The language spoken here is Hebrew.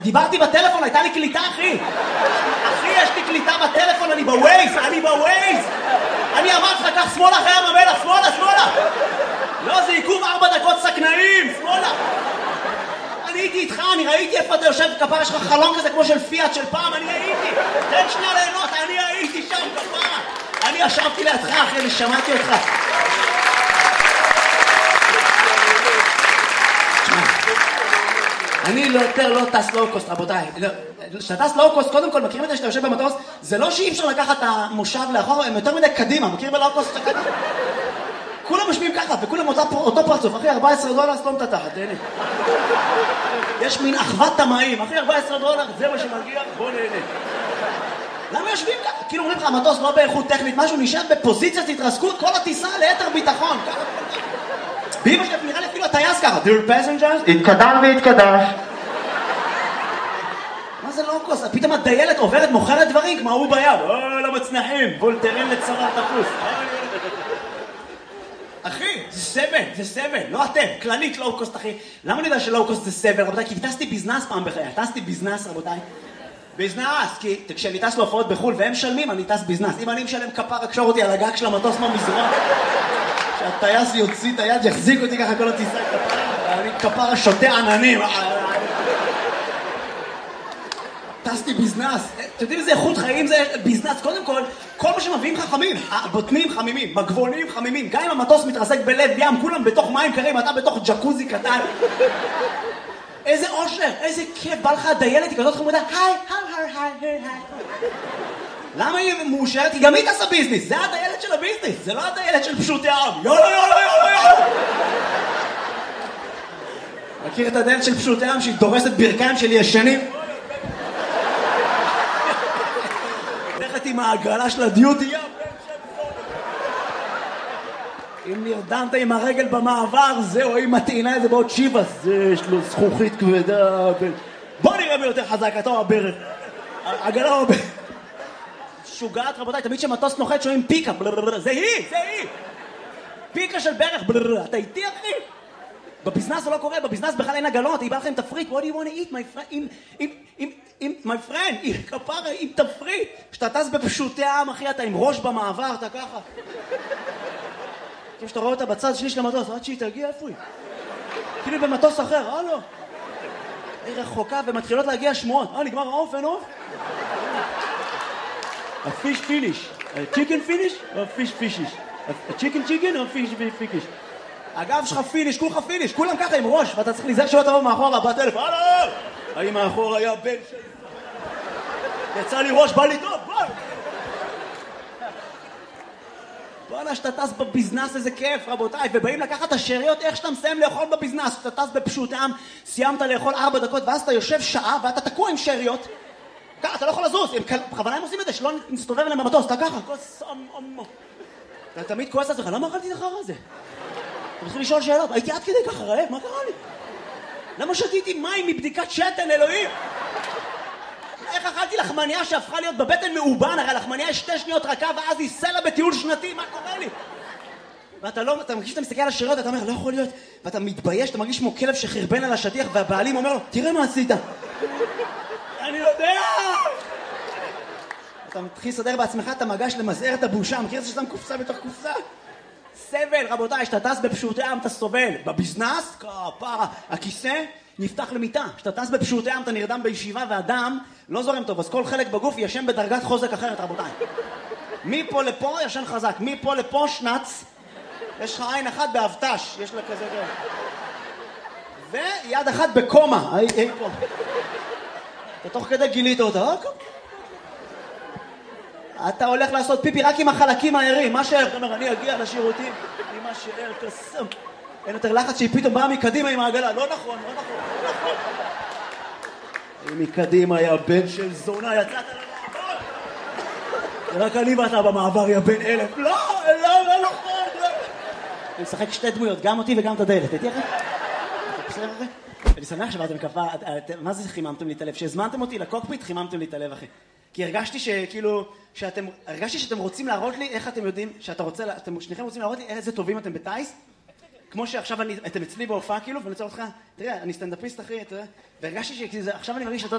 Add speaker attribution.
Speaker 1: דיברתי בטלפון, הייתה לי קליטה, אחי. אחי, יש לי קליטה בטלפון, אני בווייז. אני אמרתי לך, קח שמאלה אחרי ים המלח, שמאלה. לא, זה עיכוב 4 דקות סכנאים, שמאלה. אני הייתי איתך, אני ראיתי איפה אתה יושב, כפרה, יש לך חלום כזה כמו של פיאט של פעם, אני הייתי. תן שנייה ליהנות, אני הייתי שם, כפרה. אני ישבתי לידך, אחי, אני שמעתי אותך. אני יותר לא טס לואו-קוסט, רבותיי. כשאתה טס לואו-קוסט, קודם כל, מכירים את זה שאתה יושב במטוס, זה לא שאי אפשר לקחת את המושב לאחור, הם יותר מדי קדימה, מכיר בלואו-קוסט? כולם משמיעים ככה, וכולם אותו פרצוף. אחי, $14, סתום את התחת, תהנה. יש מין אחוות תמאים, אחי, $14, זה מה שמגיע, בוא נהנה. למה יושבים ככה? כאילו אומרים לך, המטוס לא באיכות טכנית, משהו נשאר בפוזיציית התרסקות, כל הטיסה ליתר ביטחון. באמא שלי נראה לי אפילו הטייס ככה. Dear passengers,
Speaker 2: התקדם והתקדש.
Speaker 1: מה זה לואו-קוסט? פתאום הדיילת עוברת, מוכרת דברים כמו הוא ביד. לא מצנחים, וולטרן לצוואר תפוס. אחי, זה סבל, לא אתם, כללית לואו-קוסט, אחי. למה אני יודע שלואו-קוסט זה סבל, רבותיי? כי טסתי ביזנס פעם בחיי, טסתי ביזנס, רבותיי. ביזנס, כי כשאני טס להופעות בחול והם משלמים, אני טס ביזנס. אם אני משלם כפר, קשור אותי על הגג של המטוס מהמזרון. שהטייס יוציא את היד, יחזיק אותי ככה כל הטיסה, אני כפר שותה עננים. טסתי ביזנס, אתם יודעים איזה איכות חיים זה ביזנס? קודם כל מה שמביאים חכמים, הבוטנים חמימים, מגבונים חמימים, גם אם המטוס מתרסק בלב ים, כולם בתוך מים קרים, אתה בתוך ג'קוזי קטן. איזה אושר, איזה כיף, בא לך הדיילת, היא כזאת חמודה, היי. למה היא מאושרת? היא גם היא תעשה ביזנס, זה הדיילת של הביזנס, זה לא הדיילת של פשוטי העם. יאללה. מכיר את הדיילת של פשוטי העם שהיא דורסת ברכיים של ישנים? הולכת עם העגלה של הדיוטי. אם נרדמת עם הרגל במעבר, זהו, היא מטעינה את זה בעוד שיבס, זה יש לו זכוכית כבדה. בוא נראה מי יותר חזק, אתה או הברך. עגלה או הברך. שוגעת, רבותיי, תמיד שמטוס נוחת שומעים פיקה, זה היא. פיקה של ברך, אתה איתי, אחי? בביזנס זה לא קורה, בביזנס בכלל אין עגלות, היא באה לכם תפריט, what do you want to eat, my friend? my friend, עם כפרה, עם תפריט. כשאתה טס בפשוטי העם, אחי, אתה עם ראש במעבר, אתה ככה. כשאתה רואה אותה בצד שני של המטוס, עד שהיא תגיע, איפה היא? כאילו במטוס אחר, לא. היא רחוקה ומתחילות להגיע שמועות. נגמר העוף, אין עוף? A fish finish. A chicken finish or fish fishish? A chicken or fish fishish? הגב שלך פיניש, כולך פיניש, כולם ככה עם ראש, ואתה צריך להיזהר שלא תבוא מאחורה, בטלפון, האם מאחור היה בן שלי? יצא לי ראש, בא לי טוב, בואנה, שאתה טס בביזנס, איזה כיף, רבותיי, ובאים לקחת את השאריות, איך שאתה מסיים לאכול בביזנס, שאתה טס בפשוט העם, סיימת לאכול 4 דקות, ואז אתה יושב שעה, ואתה תקוע עם שאריות, ככה, אתה לא יכול לזוז, בכוונה הם עושים את זה, שלא נסתובב אליהם במטוס, אתה ככה, כוס עמו. אתה תמיד כועס על עצמך, למה אכלתי את החרא הזה? אתה מתחיל לשאול שאלות, הייתי עד כדי ככה רעב, מה קרה לי? למה שתיתי מים מבדיקת שתן, אלוהים? איך אכלתי לחמניה שהפכה להיות בבטן מאובן, הרי לחמניה יש 2 שניות רכה, ואז היא סלע בטיול שנתי, מה קורה לי? ואתה לא, אתה מרגיש שאתה מסתכל על השאריות, אתה אומר, לא יכול להיות, ואתה מתבייש, אתה מרגיש כמו כלב שחרבן על השטיח, והבעלים אומר לו, תראה מה עשית. אני יודע! אתה מתחיל לסדר בעצמך את המגש למזער את הבושה, מכיר את זה שאתה קופסה בתוך קופסה? סבל, רבותיי, שאתה טס בפשוטי עם אתה סובל. בביזנס, כפרה, הכיסא נפתח למיטה. שאתה טס בפשוטי עם אתה נרדם בישיבה והדם לא זורם טוב, אז כל חלק בגוף ישן בדרגת חוזק אחרת, רבותיי. מפה לפה ישן חזק, מפה לפה שנץ, יש לך עין אחת באבטש, יש לה כזה גר. ויד אחת בקומה, היי פה. אתה תוך כדי גילית אותה, אתה הולך לעשות פיפי רק עם החלקים הערים, מה שער, אתה אומר, אני אגיע לשירותים עם מה שער קסם. אין יותר לחץ שהיא פתאום באה מקדימה עם העגלה, לא נכון. מקדימה היה בן של זונה, יצאת למעבר. רק אני ואתה במעבר, יא בן 1000. לא נכון. אני משחק 2 דמויות, גם אותי וגם את הדיילת, הייתי אחי? בסדר אחי? אני שמח שבאתם כפה, מה זה חיממתם לי את הלב? שהזמנתם אותי לקוקפיט, חיממתם לי את הלב אחי. כי הרגשתי שאתם רוצים להראות לי איך אתם יודעים, אתם שניכם רוצים להראות לי איזה טובים אתם בטייס, כמו שעכשיו אתם אצלי בהופעה כאילו, ואני רוצה אותך, תראה, אני סטנדאפיסט אחי, אתה יודע, והרגשתי שעכשיו אני מרגיש אותו